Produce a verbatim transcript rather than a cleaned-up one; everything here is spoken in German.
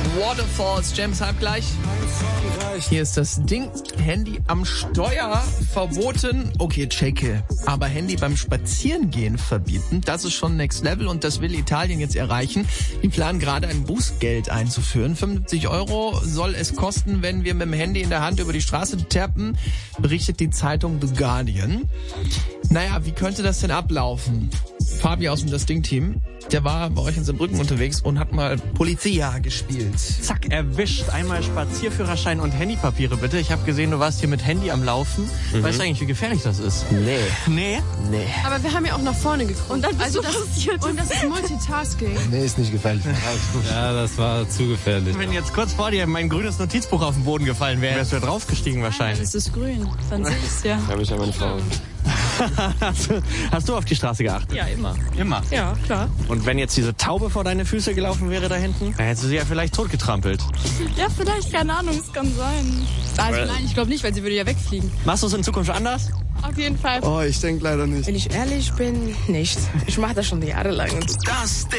Waterfalls, James halbgleich. Hier ist das Ding. Handy am Steuer verboten. Okay, checke. Aber Handy beim Spazierengehen verbieten, das ist schon Next Level und das will Italien jetzt erreichen. Die planen gerade ein Bußgeld einzuführen. fünfundsiebzig Euro soll es kosten, wenn wir mit dem Handy in der Hand über die Straße tappen, berichtet die Zeitung The Guardian. Naja, wie könnte das denn ablaufen? Fabi aus dem Das Ding-Team, der war bei euch in Saarbrücken unterwegs und hat mal Polizia gespielt. Zack, erwischt. Einmal Spazierführerschein und Handypapiere bitte. Ich habe gesehen, du warst hier mit Handy am Laufen. Mhm. Weißt du eigentlich, wie gefährlich das ist? Nee. Nee? Nee. Aber wir haben ja auch nach vorne geguckt. Und dann bist also du das passiert. Und das ist Multitasking. Nee, ist nicht gefährlich. Ja, das war zu gefährlich. Wenn jetzt kurz vor dir mein grünes Notizbuch auf den Boden gefallen wäre, wärst du ja draufgestiegen wahrscheinlich. Es ist grün, dann sehe ich es ja. Da habe ich ja meine Frau. hast, du, hast du auf die Straße geachtet? Ja, immer. Immer? Ja, klar. Und wenn jetzt diese Taube vor deine Füße gelaufen wäre da hinten, dann hättest du sie ja vielleicht totgetrampelt. Ja, vielleicht, keine Ahnung, es kann sein. Also nein, ich glaube nicht, weil sie würde ja wegfliegen. Machst du es in Zukunft anders? Auf jeden Fall. Oh, ich denke leider nicht. Wenn ich ehrlich bin, nicht. Ich mache das schon jahrelang. Das